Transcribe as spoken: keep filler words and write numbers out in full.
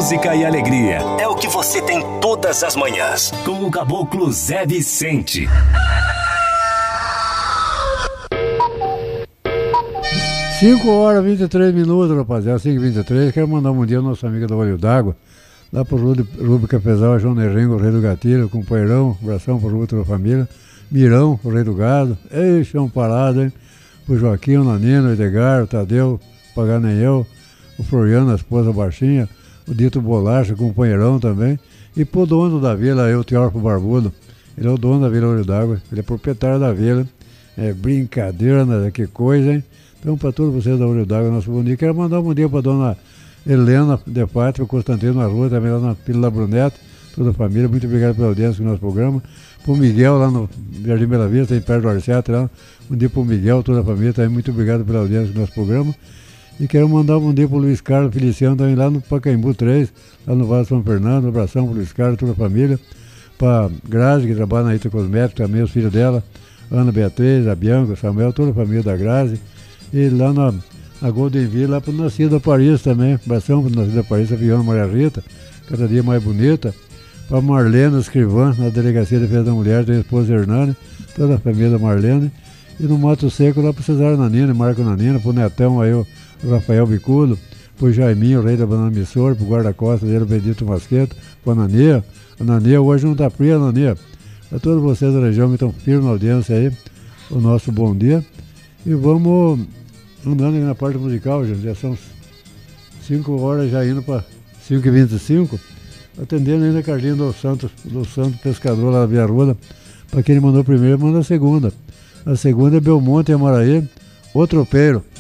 música e alegria. É o que você tem todas as manhãs. Com o Caboclo Zé Vicente. cinco horas e vinte e três minutos, rapaziada. cinco e vinte e três. Quero mandar um bom dia ao nosso amigo do Olho d'Água. Lá pro Rúbica Pesal, João Nerrengo, o rei do gatilho, companheirão, abração pro Rúbica da família. Mirão, o rei do gado. Ei, chão parado, hein? O Joaquim, o Nanino, o Edgar, o Tadeu, o Paganel, o Floriano, a esposa baixinha, o Dito Bolacha, companheirão também. E pro dono da vila, eu, o Teórfo Barbudo. Ele é o dono da Vila Olho d'Água, ele é proprietário da vila. É brincadeira, né? Que coisa, hein? Então, para todos vocês da Olho d'Água, nosso bom dia. Quero mandar um bom dia para dona Helena de Pátria, Constantino na rua, também lá na Pila Brunete, toda a família. Muito obrigado pela audiência do nosso programa. Para o Miguel, lá no Jardim Bela Vista, em perto do Arciate, lá. Um dia para o Miguel, toda a família, também muito obrigado pela audiência do nosso programa. E quero mandar um bom dia para o Luiz Carlos Feliciano, também lá no Pacaembu três, lá no Vale São Fernando. Um abração para o Luiz Carlos, toda a família. Para a Grazi, que trabalha na Ita Cosmética, também os filhos dela, Ana Beatriz, a Bianca, o Samuel, toda a família da Grazi. E lá na, na Goldenville, lá para o Nascido da Paris também. Abração para o Nascido da Paris, a Viana Maria Rita, cada dia mais bonita. Para Marlene Escrivã, na Delegacia de Defesa da Mulher, tem a esposa Hernani, toda a família da Marlene. E no Mato Seco, lá para o Cesário Nanina, Marco Nanina, para o Netão, aí o Rafael Bicudo, para o Jaiminho, o rei da banana missora, para o guarda-costas dele, o Benedito Masqueto, para a Nania. A Nania hoje não está fria, Nania. Para todos vocês da região que estão firmes na audiência aí, o nosso bom dia. E vamos andando na parte musical, gente. Já são cinco horas, já indo para cinco e vinte e cinco. Atendendo ainda a Carlinhos do Santos, do Santos Pescador lá na Via Arruda. Para quem ele mandou primeiro, manda a segunda. A segunda é Belmonte e Amaraí, O Tropeiro.